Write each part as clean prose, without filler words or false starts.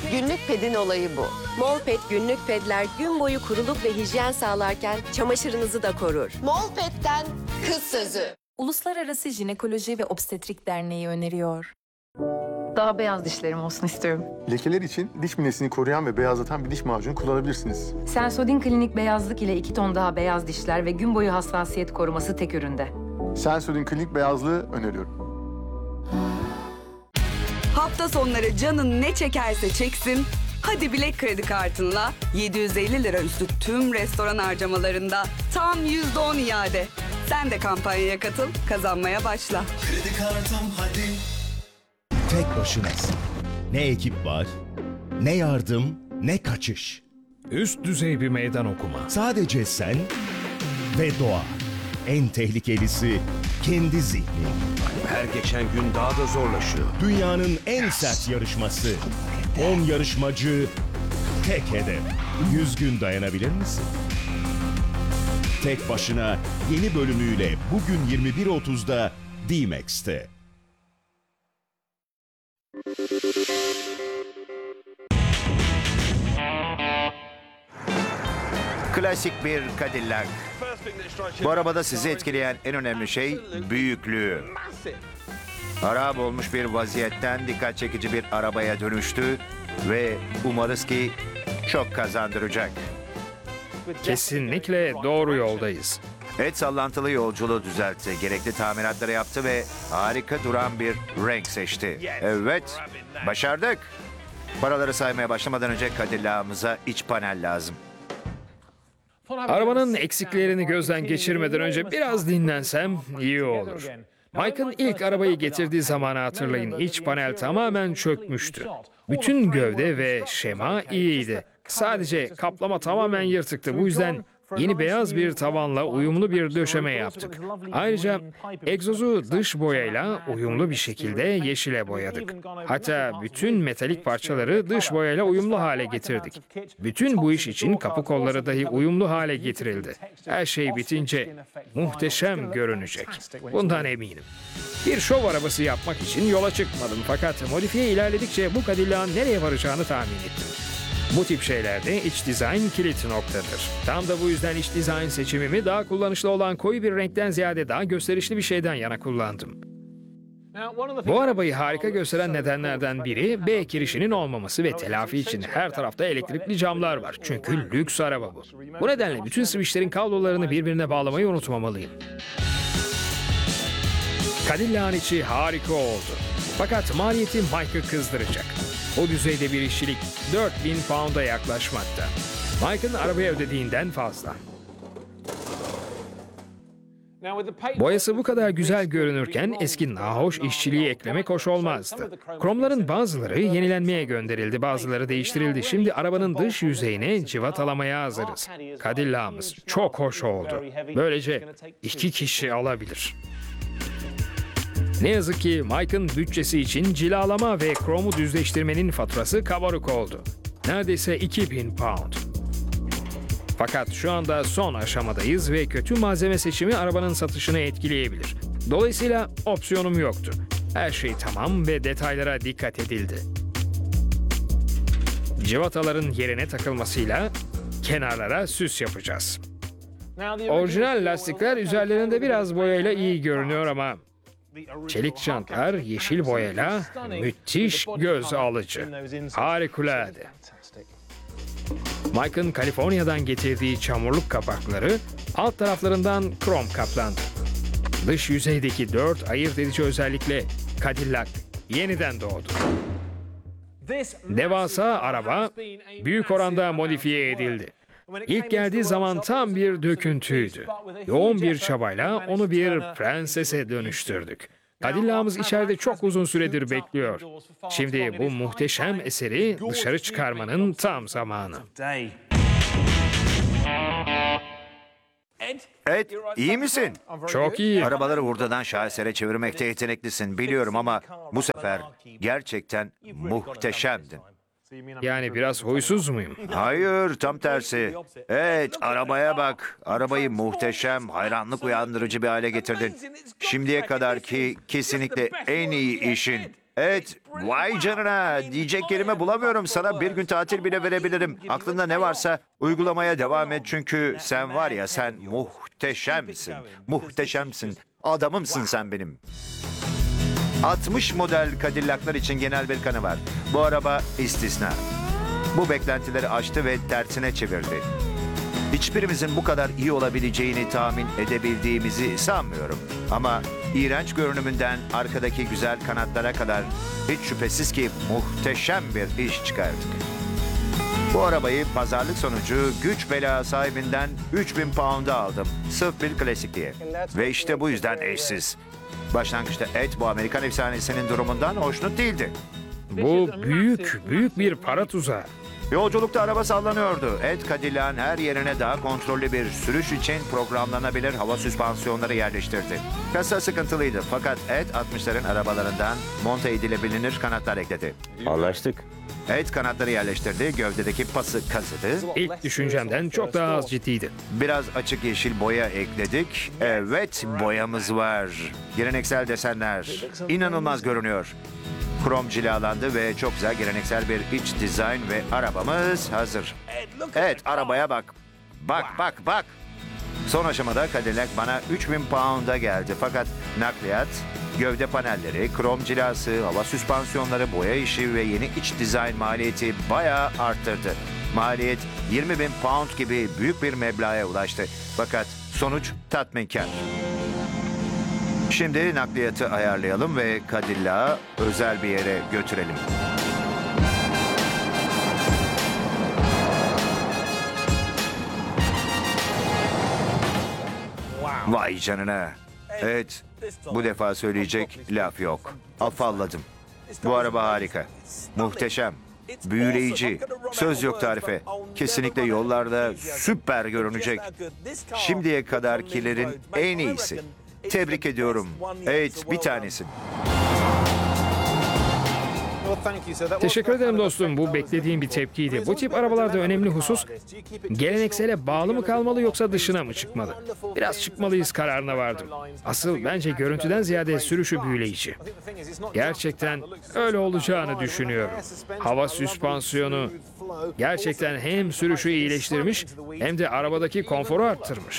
Günlük pedin olayı bu. Molpet günlük pedler gün boyu kuruluk ve hijyen sağlarken çamaşırınızı da korur. Molpet'ten kız sözü. Uluslararası Jinekoloji ve Obstetrik Derneği öneriyor. Daha beyaz dişlerim olsun istiyorum. Lekeler için diş minesini koruyan ve beyazlatan bir diş macunu kullanabilirsiniz. Sensodyne Klinik beyazlık ile 2 ton daha beyaz dişler ve gün boyu hassasiyet koruması tek üründe. Sensodyne Klinik beyazlığı öneriyorum. Hafta sonları canın ne çekerse çeksin, hadi Bilek kredi kartınla 750 lira üstü tüm restoran harcamalarında tam %10 iade. Sen de kampanyaya katıl, kazanmaya başla. Kredi kartım hadi. Tek başınasın. Ne ekip var, ne yardım, ne kaçış. Üst düzey bir meydan okuma. Sadece sen ve doğa. En tehlikelisi kendi zihnin. Her geçen gün daha da zorlaşıyor. Dünyanın en sert yarışması. 10 yarışmacı, tek hedef. 100 gün dayanabilir misin? Tek başına yeni bölümüyle bugün 21.30'da D-Max'te. Klasik bir Cadillac. Bu arabada sizi etkileyen en önemli şey büyüklüğü. Harap olmuş bir vaziyetten dikkat çekici bir arabaya dönüştü ve umarız ki çok kazandıracak. Kesinlikle doğru yoldayız. Ed sallantılı yolculuğu düzeltti, gerekli tamiratları yaptı ve harika duran bir renk seçti. Evet, başardık. Paraları saymaya başlamadan önce Cadillac'ımıza iç panel lazım. Arabanın eksiklerini gözden geçirmeden önce biraz dinlensem iyi olur. Mike'ın ilk arabayı getirdiği zamanı hatırlayın. İç panel tamamen çökmüştü. Bütün gövde ve şema iyiydi. Sadece kaplama tamamen yırtıktı. Bu yüzden yeni beyaz bir tavanla uyumlu bir döşeme yaptık. Ayrıca egzozu dış boyayla uyumlu bir şekilde yeşile boyadık. Hatta bütün metalik parçaları dış boyayla uyumlu hale getirdik. Bütün bu iş için kapı kolları dahi uyumlu hale getirildi. Her şey bitince muhteşem görünecek. Bundan eminim. Bir şov arabası yapmak için yola çıkmadım fakat modifiye ilerledikçe bu Cadillac'ın nereye varacağını tahmin ettim. Bu tip şeylerde iç dizayn kilit noktadır. Tam da bu yüzden iç dizayn seçimimi daha kullanışlı olan koyu bir renkten ziyade daha gösterişli bir şeyden yana kullandım. Bu arabayı harika gösteren nedenlerden biri B kirişinin olmaması ve telafi için her tarafta elektrikli camlar var. Çünkü lüks araba bu. Bu nedenle bütün switchlerin kablolarını birbirine bağlamayı unutmamalıyım. Cadillac'ın içi harika oldu. Fakat maliyeti Mike'ı kızdıracak. O düzeyde bir işçilik 4000 pound'a yaklaşmakta. Mike'ın arabaya ödediğinden fazla. Boyası bu kadar güzel görünürken eski nahoş işçiliği eklemek hoş olmazdı. Kromların bazıları yenilenmeye gönderildi, bazıları değiştirildi. Şimdi arabanın dış yüzeyine cıvatalamaya hazırız. Cadillac'ımız çok hoş oldu. Böylece 2 kişi alabilir. Ne yazık ki Mike'ın bütçesi için cilalama ve kromu düzleştirmenin faturası kabarık oldu. Neredeyse 2000 pound. Fakat şu anda son aşamadayız ve kötü malzeme seçimi arabanın satışını etkileyebilir. Dolayısıyla opsiyonum yoktu. Her şey tamam ve detaylara dikkat edildi. Cıvataların yerine takılmasıyla kenarlara süs yapacağız. Orijinal lastikler üzerlerinde biraz boyayla iyi görünüyor ama çelik jantlar yeşil boyayla müthiş göz alıcı. Harikulade. Mike'ın Kaliforniya'dan getirdiği çamurluk kapakları alt taraflarından krom kaplandı. Dış yüzeydeki 4 ayırt edici özellikle Cadillac yeniden doğdu. Devasa araba büyük oranda modifiye edildi. İlk geldiği zaman tam bir döküntüydü. Yoğun bir çabayla onu bir prensese dönüştürdük. Cadillac'ımız içeride çok uzun süredir bekliyor. Şimdi bu muhteşem eseri dışarı çıkarmanın tam zamanı. Ed, iyi misin? Çok iyi. Arabaları hurdadan şahesere çevirmekte yeteneklisin biliyorum ama bu sefer gerçekten muhteşemdin. Yani biraz huysuz muyum? Hayır, tam tersi. Evet, arabaya bak. Arabayı muhteşem, hayranlık uyandırıcı bir hale getirdin. Şimdiye kadarki kesinlikle en iyi işin. Evet, vay canına. Diyecek kelime bulamıyorum. Sana bir gün tatil bile verebilirim. Aklında ne varsa uygulamaya devam et. Çünkü sen var ya, sen muhteşemsin. Muhteşemsin. Adamımsın sen benim. 60 model Cadillac'lar için genel bir kanı var. Bu araba istisna. Bu beklentileri aştı ve tersine çevirdi. Hiçbirimizin bu kadar iyi olabileceğini tahmin edebildiğimizi sanmıyorum. Ama iğrenç görünümünden arkadaki güzel kanatlara kadar hiç şüphesiz ki muhteşem bir iş çıkardık. Bu arabayı pazarlık sonucu güç bela sahibinden 3000 pound'a aldım. Sırf bir klasik diye. Ve işte bu yüzden eşsiz. Başlangıçta Ed bu Amerikan efsanesinin durumundan hoşnut değildi. Bu büyük bir para tuzağı. Yolculukta araba sallanıyordu. Ed Cadillac'ın her yerine daha kontrollü bir sürüş için programlanabilir hava süspansiyonları yerleştirdi. Kasa sıkıntılıydı fakat Ed 60'ların arabalarından monte edilebilir kanatlar ekledi. Anlaştık. Ed kanatları yerleştirdi, gövdedeki pası kazıdı. İlk düşüncemden çok daha az ciddiydi. Biraz açık yeşil boya ekledik. Evet, boyamız var. Geleneksel desenler. İnanılmaz görünüyor. Krom cilalandı ve çok güzel geleneksel bir iç dizayn ve arabamız hazır. Evet, arabaya bak. Bak. Son aşamada Cadillac bana 3000 pound'a geldi. Fakat nakliyat, gövde panelleri, krom cilası, hava süspansiyonları, boya işi ve yeni iç dizayn maliyeti bayağı arttırdı. Maliyet 20.000 pound gibi büyük bir meblağa ulaştı. Fakat sonuç tatminkar. Şimdi nakliyatı ayarlayalım ve Cadillac'ı özel bir yere götürelim. Vay canına. Evet, bu defa söyleyecek laf yok. Afalladım. Bu araba harika. Muhteşem. Büyüleyici. Söz yok tarife. Kesinlikle yollarda süper görünecek. Şimdiye kadarkilerin en iyisi. Tebrik ediyorum. Evet, bir tanesin. Teşekkür ederim dostum. Bu beklediğim bir tepkiydi. Bu tip arabalarda önemli husus geleneksele bağlı mı kalmalı yoksa dışına mı çıkmalı? Biraz çıkmalıyız kararına vardım. Asıl bence görüntüden ziyade sürüşü büyüleyici. Gerçekten öyle olacağını düşünüyorum. Hava süspansiyonu gerçekten hem sürüşü iyileştirmiş hem de arabadaki konforu arttırmış.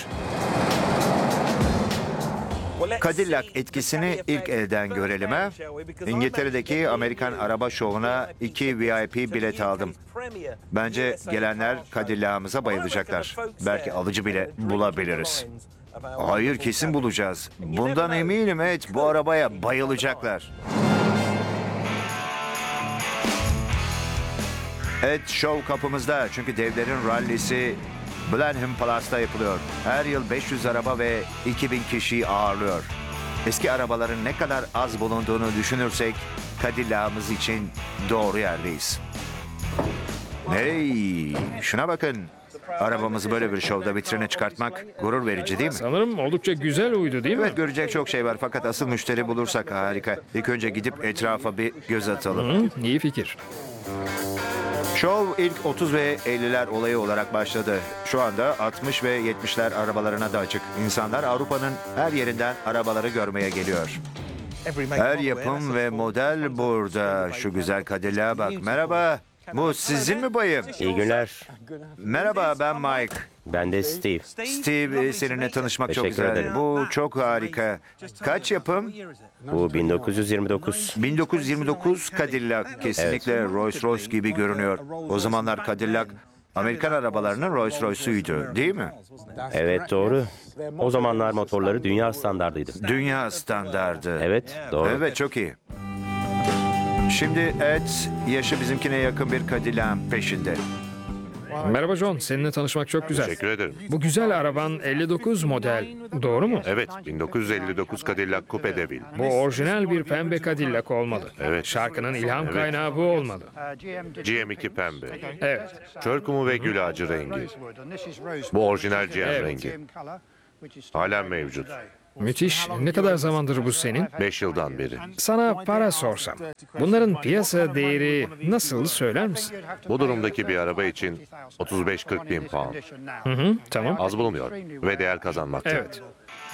Cadillac etkisini ilk elden görelim ha. İngiltere'deki Amerikan Araba Şovu'na 2 VIP bilet aldım. Bence gelenler Cadillac'ımıza bayılacaklar. Belki alıcı bile bulabiliriz. Hayır, kesin bulacağız. Bundan eminim, evet, bu arabaya bayılacaklar. Evet, şov kapımızda çünkü devlerin rallisi Blenheim Palace'ta yapılıyor. Her yıl 500 araba ve 2000 kişiyi ağırlıyor. Eski arabaların ne kadar az bulunduğunu düşünürsek Cadillac'ımız için doğru yerdeyiz. Hey, şuna bakın. Arabamızı böyle bir şovda vitrine çıkartmak gurur verici değil mi? Sanırım oldukça güzel uydu değil mi? Evet, görecek çok şey var fakat asıl müşteri bulursak harika. İlk önce gidip etrafa bir göz atalım. İyi fikir. Şov ilk 30 ve 50'ler olayı olarak başladı. Şu anda 60 ve 70'ler arabalarına da açık. İnsanlar Avrupa'nın her yerinden arabaları görmeye geliyor. Her yapım ve model burada. Şu güzel Cadillac'a bak. Merhaba. Bu sizin mi bayım? İyi günler. Merhaba, ben Mike. Ben de Steve. Steve, seninle tanışmak çok Teşekkür güzel. ederim. Bu çok harika. Kaç yapım? Bu 1929. 1929 Cadillac. Kesinlikle Rolls Royce gibi görünüyor. O zamanlar Cadillac Amerikan arabalarının Rolls Royce'uydu, değil mi? Evet, doğru. O zamanlar motorları dünya standardıydı. Dünya standardı. Evet, doğru. Evet, çok iyi. Şimdi Ed, yaşı bizimkine yakın bir Cadillac'ın peşinde. Merhaba John, seninle tanışmak çok güzel. Teşekkür ederim. Bu güzel araban 59 model, doğru mu? Evet, 1959 Cadillac Coupe de Ville. Bu orijinal bir pembe Cadillac olmalı. Evet. Şarkının ilham kaynağı bu olmalı. GM2 pembe. Evet. Çöl kumu ve gül ağacı rengi. Bu orijinal GM rengi. Hala mevcut. Müthiş. Ne kadar zamandır bu senin? 5 yıldan beri. Sana para sorsam. Bunların piyasa değeri nasıl, söyler misin? Bu durumdaki bir araba için 35-40 bin pound. Tamam. Az bulunuyor ve değer kazanmakta. Evet.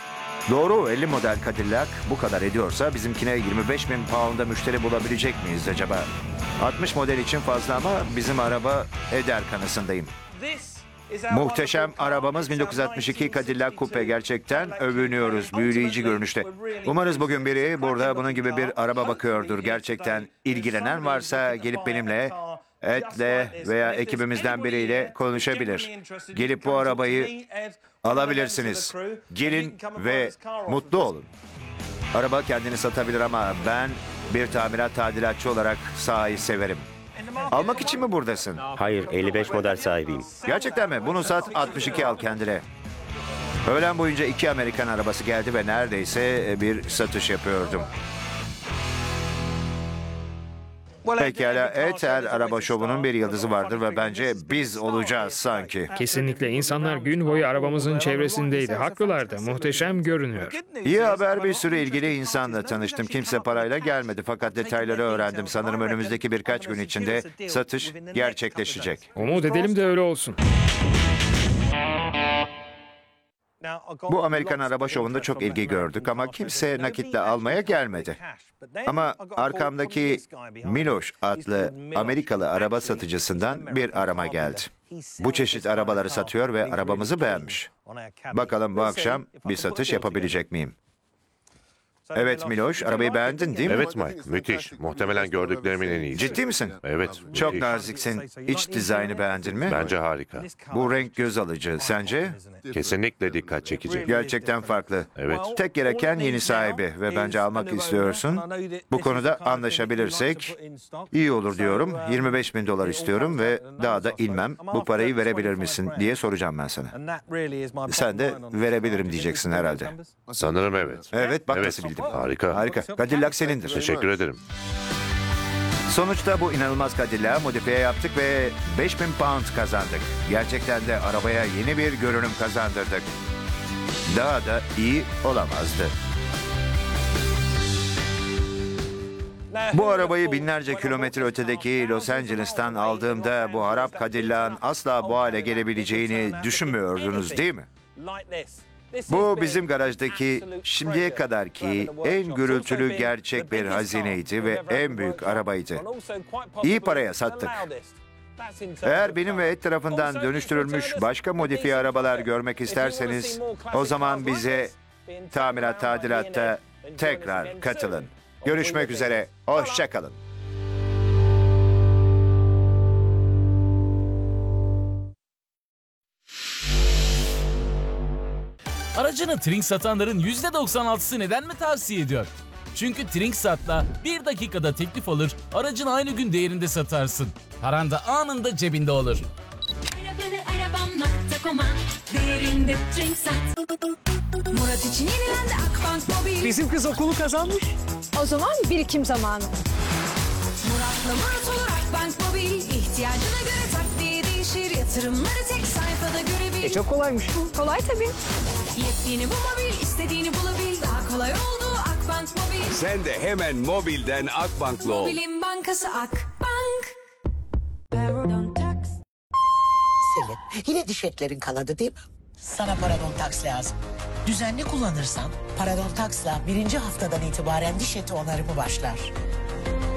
Doğru, 50 model Cadillac bu kadar ediyorsa bizimkine 25 bin pound'a müşteri bulabilecek miyiz acaba? 60 model için fazla ama bizim araba eder kanısındayım. Muhteşem arabamız 1962 Cadillac Coupe, gerçekten övünüyoruz, büyüleyici görünüşte. Umarız bugün biri burada bunun gibi bir araba bakıyordur. Gerçekten ilgilenen varsa gelip benimle, Ed'le veya ekibimizden biriyle konuşabilir. Gelip bu arabayı alabilirsiniz. Gelin ve mutlu olun. Araba kendini satabilir ama ben bir tamirat tadilatçı olarak sahayı severim. Almak için mi buradasın? Hayır, 55 model sahibiyim. Gerçekten mi? Bunu sat, 62 al kendine. Öğlen boyunca 2 Amerikan arabası geldi ve neredeyse bir satış yapıyordum. Pekala, evet, her araba şovunun bir yıldızı vardır ve bence biz olacağız sanki. Kesinlikle insanlar gün boyu arabamızın çevresindeydi. Haklılardı. Muhteşem görünüyor. İyi haber, bir sürü ilgili insanla tanıştım. Kimse parayla gelmedi fakat detayları öğrendim. Sanırım önümüzdeki birkaç gün içinde satış gerçekleşecek. Umut edelim de öyle olsun. Bu Amerikan araba şovunda çok ilgi gördük ama kimse nakitle almaya gelmedi. Ama arkamdaki Miloš adlı Amerikalı araba satıcısından bir arama geldi. Bu çeşit arabaları satıyor ve arabamızı beğenmiş. Bakalım bu akşam bir satış yapabilecek miyim? Evet Miloš, arabayı beğendin değil mi? Evet Mike, müthiş. Muhtemelen gördüklerimin en iyisi. Ciddi misin? Evet, Çok müthiş. naziksin. İç dizaynı beğendin mi? Bence harika. Bu renk göz alıcı. Sence? Kesinlikle dikkat çekici. Gerçekten farklı. Evet. Tek gereken yeni sahibi ve bence almak istiyorsun. Bu konuda anlaşabilirsek iyi olur diyorum. 25 bin dolar istiyorum ve daha da inmem. Bu parayı verebilir misin diye soracağım ben sana. Sen de verebilirim diyeceksin herhalde. Sanırım evet. Evet, bak Evet, nasıl bildim. harika. Harika. Cadillac senindir. Teşekkür ederim. Sonuçta bu inanılmaz Cadillac'ı modifiye yaptık ve 5000 pound kazandık. Gerçekten de arabaya yeni bir görünüm kazandırdık. Daha da iyi olamazdı. Bu arabayı binlerce kilometre ötedeki Los Angeles'tan aldığımda bu harap Cadillac'ın asla bu hale gelebileceğini düşünmüyordunuz değil mi? Bu bizim garajdaki şimdiye kadarki en gürültülü gerçek bir hazineydi ve en büyük arabaydı. İyi paraya sattık. Eğer benim ve Ed tarafından dönüştürülmüş başka modifiye arabalar görmek isterseniz o zaman bize tamirat tadilatta tekrar katılın. Görüşmek üzere, hoşça kalın. Aracını Trink satanların %96'sı neden mi tavsiye ediyor? Çünkü Trinksat'la 1 dakikada teklif alır, aracını aynı gün değerinde satarsın. Paran da anında cebinde olur. Murat için yenilendi Akbank Mobil. Bizim kız okulu kazanmış. O zaman birikim zamanı. Murat'la Murat olur Akbank Mobil. İhtiyacına göre taktiği değişir. Yatırımları tek sayfada görebil. Çok kolaymış. Kolay tabii. Yettiğini bu mobil, istediğini bulabil. Daha kolay oldu Akbank Mobil. Sen de hemen mobilden Akbank'la ol. Mobilin bankası Akbank. Selin, yine diş etlerin kanadı değil mi? Sana Parodontax lazım. Düzenli kullanırsan Parodontax'la 1. haftadan itibaren diş eti onarımı başlar.